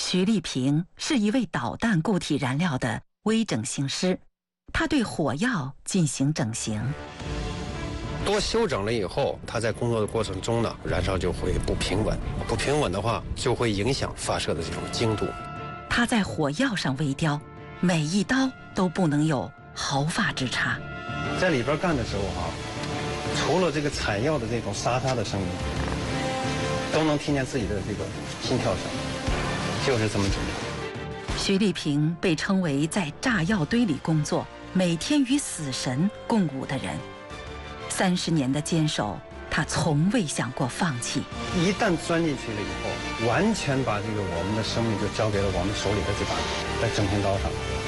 徐立平是一位导弹固体燃料的微整形师，他对火药进行整形。 多修整了以后，它在工作的过程中呢，燃烧就会不平稳，不平稳的话就会影响发射的这种精度。 他在火药上微雕，每一刀都不能有毫发之差。 在里边干的时候除了这个采药的这种沙沙的声音，都能听见自己的这个心跳声，就是这么紧张。 徐立平被称为在炸药堆里工作，每天与死神共舞的人。30年的坚守，他从未想过放弃。 一旦钻进去了以后，完全把这个我们的生命就交给了我们手里的这把在整形刀上。